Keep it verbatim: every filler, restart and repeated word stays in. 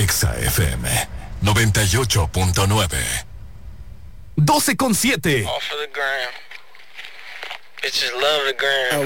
Exa F M noventa y ocho punto nueve. doce con siete. Off of the gram. Bitches love the gram.